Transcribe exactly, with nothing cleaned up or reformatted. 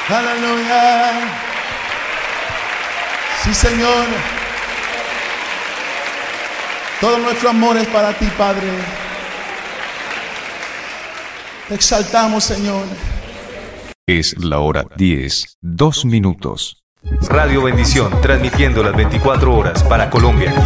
Aleluya. Sí, Señor. Todo nuestro amor es para ti, Padre. Te exaltamos, Señor. Es la hora diez, dos minutos. Radio Bendición, transmitiendo las veinticuatro horas para Colombia